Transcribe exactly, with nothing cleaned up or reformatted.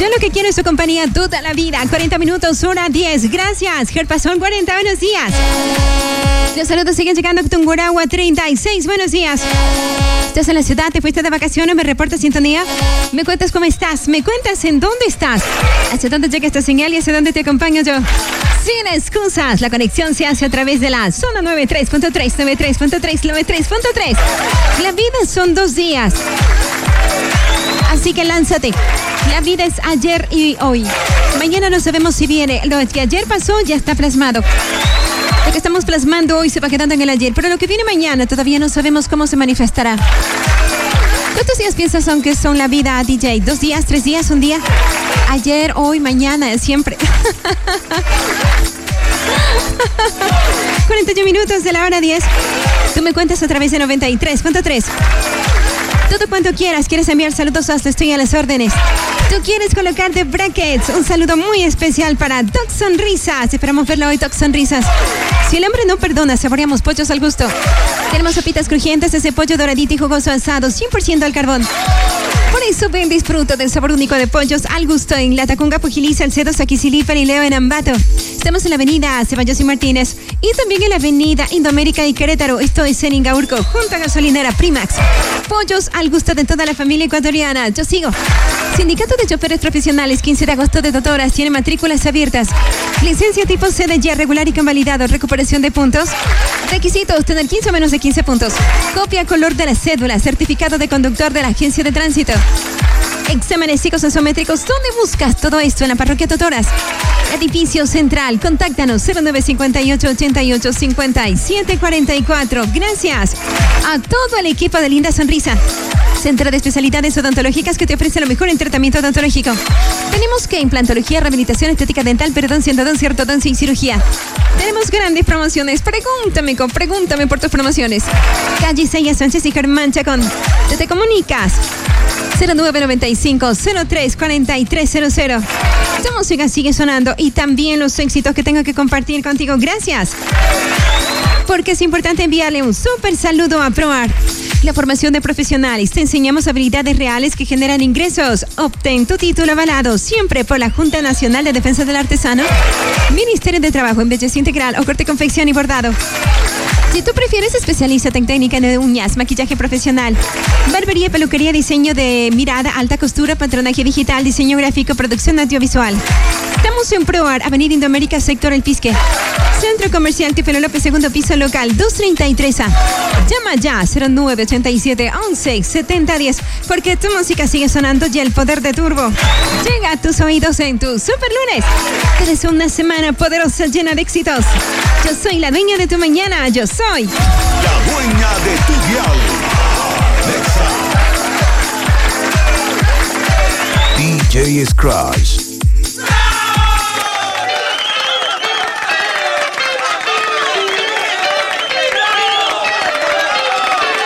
Yo lo que quiero es tu compañía toda la vida. cuarenta minutos, hora diez. Gracias. Gerpasón cuarenta, buenos días. Los saludos siguen llegando a Tungurahua treinta y seis, buenos días. ¿Estás en la ciudad? ¿Te fuiste de vacaciones? ¿Me reportas sintonía? ¿Me cuentas cómo estás? ¿Me cuentas en dónde estás? ¿Hacia dónde llega esta señal y hacia dónde te acompaño yo? Sin excusas, la conexión se hace a través de la zona noventa y tres punto tres, noventa y tres punto tres, noventa y tres punto tres. La vida son dos días. Así que lánzate. La vida es ayer y hoy. Mañana no sabemos si viene. Lo que ayer pasó ya está plasmado. Lo que estamos plasmando hoy se va quedando en el ayer, pero lo que viene mañana todavía no sabemos cómo se manifestará. ¿Cuántos días piensas son que son la vida, D J? ¿Dos días, tres días, un día? Ayer, hoy, mañana, siempre. cuarenta y uno minutos de la hora diez. Tú me cuentas a través de noventa y tres punto tres. Todo cuanto quieras. ¿Quieres enviar saludos? Hasta estoy a las órdenes. ¿Tú quieres colocarte brackets? Un saludo muy especial para Doc Sonrisas. Esperamos verlo hoy, Doc Sonrisas. Si el hambre no perdona, saboreamos pollos al gusto. Tenemos sopitas crujientes, ese pollo doradito y jugoso asado, cien por ciento al carbón. Por eso ven, disfruta del sabor único de pollos al gusto en La Tacunga, Pujilí, Salcedo, Saquicilí, Perileo, en Ambato. Estamos en la avenida Ceballos y Martínez y también en la avenida Indoamérica y Querétaro. Esto es en Ingaurco, junto a gasolinera Primax. Pollos al gusto de toda la familia ecuatoriana. Yo sigo. Sindicato de Choferes Profesionales, quince de agosto de Dotoras, tiene matrículas abiertas. Licencia tipo C D Y regular y convalidado, recuperación de puntos. Requisitos, tener quince o menos de quince puntos. Copia color de la cédula, certificado de conductor de la Agencia de Tránsito. Exámenes psicosométricos. ¿Dónde buscas todo esto? En la parroquia Totoras. Edificio Central. Contáctanos cero nueve cinco ocho, ochenta y ocho, cincuenta y siete cuarenta y cuatro. Gracias a todo el equipo de Linda Sonrisa. Centro de especialidades odontológicas que te ofrece lo mejor en tratamiento odontológico. Tenemos que implantología, rehabilitación estética dental, periodoncia, endodoncia, ortodoncia y cirugía. Tenemos grandes promociones. Pregúntame, con, pregúntame por tus promociones. Calle Isaiah Sánchez y Germán Chacón. Te comunicas cero nueve noventa y cinco, cero tres, cuarenta y tres cero cero. Tu música sigue sonando y también los éxitos que tengo que compartir contigo. Gracias. Porque es importante enviarle un súper saludo a ProArt. La formación de profesionales. Te enseñamos habilidades reales que generan ingresos. Obtén tu título avalado siempre por la Junta Nacional de Defensa del Artesano, Ministerio de Trabajo, Embellecimiento Integral o Corte, Confección y Bordado. Si tú prefieres, especialízate en técnica de uñas, maquillaje profesional, barbería, peluquería, diseño de mirada, alta costura, patronaje digital, diseño gráfico, producción audiovisual. Estamos en ProArt, Avenida Indoamérica, sector El Pisque. Centro Comercial Tifelo López, segundo piso, local doscientos treinta y tres A. Llama ya, cero nueve ochenta y siete, once, setenta, diez, porque tu música sigue sonando y el poder de Turbo llega a tus oídos en tu Super Lunes. Te deseo una semana poderosa, llena de éxitos. Yo soy la dueña de tu mañana, yo soy la dueña de tu dial. D J Scratch.